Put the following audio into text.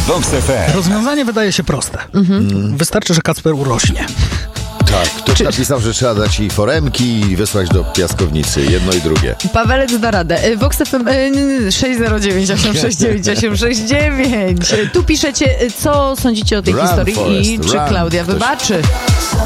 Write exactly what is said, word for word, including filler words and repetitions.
Vox F M. Rozwiązanie wydaje się proste. Mhm. Wystarczy, że Kacper urośnie. Tak, ktoś Czy... napisał, że trzeba dać jej foremki i wysłać do piaskownicy. Jedno i drugie. Pawełec da radę. Vox F M sześć zero dziewięć osiem sześć dziewięć osiem sześć dziewięć. Tu piszecie, co sądzicie o tej Run, historii Forest, i czy run. Klaudia Ktoś... wybaczy.